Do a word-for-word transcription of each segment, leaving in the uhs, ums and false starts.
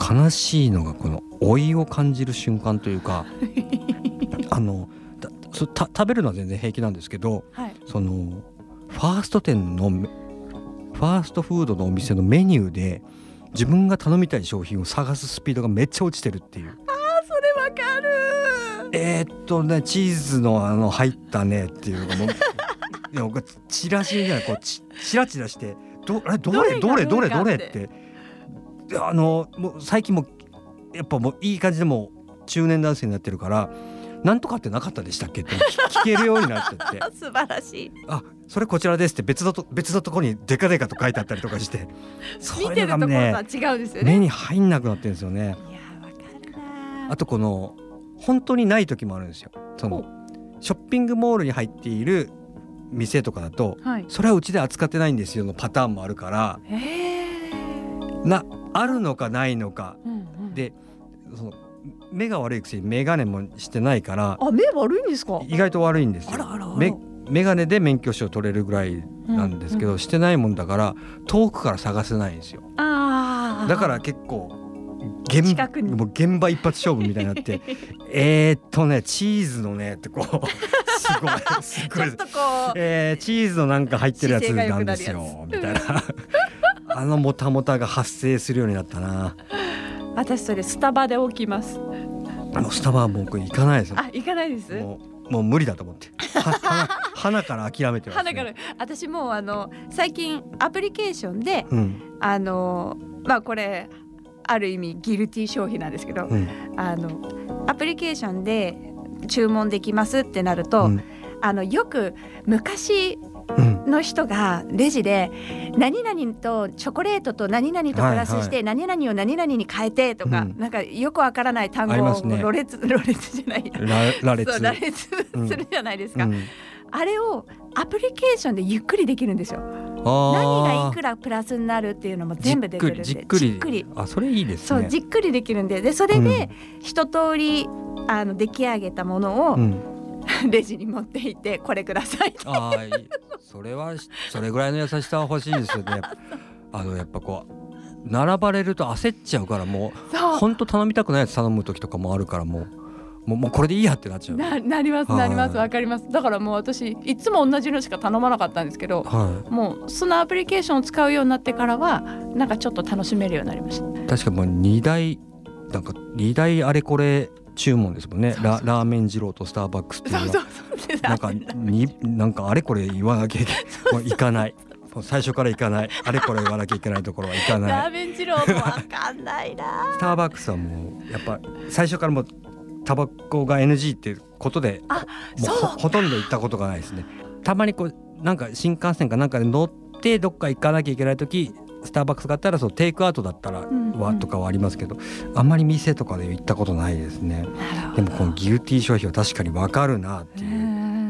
悲しいのがこの老いを感じる瞬間というかあのたそた食べるのは全然平気なんですけど、 はい、 そのファースト店のファーストフードのお店のメニューで自分が頼みたい商品を探すスピードがめっちゃ落ちてるっていう。 あーそれわかる。 えー、っとねチーズのあの入ったねっていうのがもういやチラシみたいなこうチチラチラしてどあれどれどれどれどれってあのもう最近もやっぱもういい感じでも中年男性になってるからなんとかってなかったでしたっけって聞けるようになっちゃって素晴らしい。 あそれこちらですって別のと別のところにデカデカと書いてあったりとかして見てるところとは違うんですよね。 目に入んなくなってるんですよね。 いやわかるな。 あとこの本当にない時もあるんですよ。そのショッピングモールに入っている店とかだと、はい、それはうちで扱ってないんですよのパターンもあるからへなあるのかないのか、 うんうん、でその目が悪いくせにメガネもしてないからあ目悪いんですか。 意外と悪いんですよ。 あらあらあらメメガネで免許証取れるぐらいなんですけど、うんうん、してないもんだから遠くから探せないんですよ。 あだから結構現, もう現場一発勝負みたいになってえーっとねチーズのねってこうすごいすごいちょっとこう、 えー、チーズのなんか入ってるやつなんですよみたいなあのもたもたが発生するようになったな。 私それスタバで起きます。 あのスタバは僕行かないですよ。 あ行かないです。 もう、もう無理だと思って花から諦めてます、ね、 花から私もうあの最近アプリケーションで、 うん、 あのまあこれある意味ギルティ消費なんですけど、うん、あのアプリケーションで注文できますってなると、うん、あのよく昔の人がレジで何々とチョコレートと何々とプラスして何々を何々に変えてとか、はいはい、なんかよくわからない単語を羅列、ね、羅列じゃない羅列そう羅列するじゃないですか、うん、あれをアプリケーションでゆっくりできるんですよ。何がいくらプラスになるっていうのも全部出てるんでじっくりじっくりあそれいいですね。 そうじっくりできるんで、でそれで一通りあの出来上げたものを、うん、レジに持っていってこれくださいってあそれはそれぐらいの優しさは欲しいですよね。あのやっぱこう並ばれると焦っちゃうからもう本当頼みたくないやつ頼む時とかもあるからもうもう、もうこれでいいやってなっちゃう。 な, なりますなりますわかります。だからもう私いつも同じのしか頼まなかったんですけど、はい、もうそのアプリケーションを使うようになってからはなんかちょっと楽しめるようになりました。 確かもうに大なんかに大あれこれ注文ですもんね。そうそうそう ラ, ラーメン二郎とスターバックスっていうのはそうそうそうなんかになんかあれこれ言わなきゃいけないもう行かないもう最初から行かないあれこれ言わなきゃいけないところは行かない。 ラーメン二郎も分かんないなスターバックスはもうやっぱ最初からもうタバコが エヌジー っていうことでもう ほ, ほとんど行ったことがないですね。たまにこうなんか新幹線かなんかで乗ってどっか行かなきゃいけないときスターバックスがあったらそうテイクアウトだったらはとかはありますけど、うんうん、あんまり店とかで行ったことないですね。でもこのギルティ消費は確かに分かるなっていう。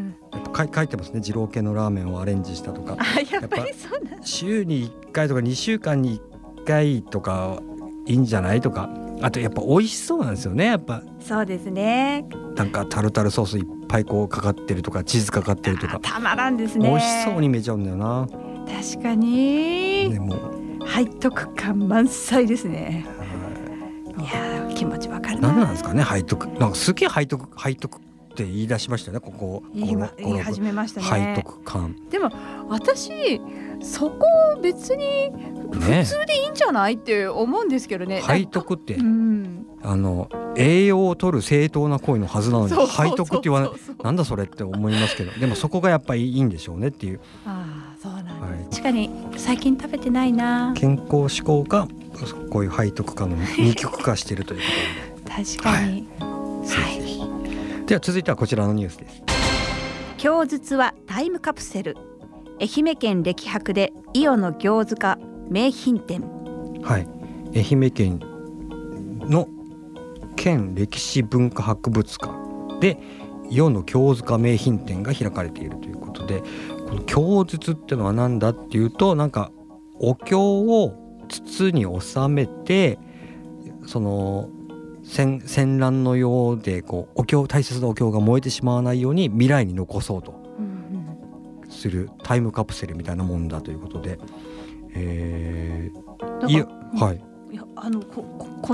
やっぱ書いてますね。二郎系のラーメンをアレンジしたとか。 あやっぱりそうなん。 週にいっかいとかにしゅうかんにいっかいとかいいんじゃないとか。あとやっぱ美味しそうなんですよね。やっぱそうですね。 なんかタルタルソースいっぱいこうかかってるとかチーズかかってるとかたまらんですね。 美味しそうに見えちゃうんだよな。 確かに。でも背徳感満載ですね。いや気持ちわかるな。 何なんですかね背徳。なんかすげえ背徳背徳って言い出しましたね。ここ言い、ま、言い始めましたね。 背徳感。 でも私そこ別に普通でいいんじゃないって思うんですけどね。 背徳って、うん、あの栄養を取る正当な行為のはずなのに背徳って言わない。なんだそれって思いますけど、でもそこがやっぱりいいんでしょうねっていう。 ああそうなんです、はい、確かに最近食べてないな。 健康志向がこういう背徳感の二極化しているということで確かに、 はいはい、では続いてはこちらのニュースです。 供述はタイムカプセル。愛媛県歴博で伊予の行塚名品店。 はい、愛媛県の県歴史文化博物館で伊予の行塚名品店が開かれているということで、この供述っていうのは何だっていうと、なんかお経を筒に収めてその戦戦乱のようでこうお経大切なお経が燃えてしまわないように未来に残そうとするタイムカプセルみたいなもんだということで、えー、いやはいいやあのここ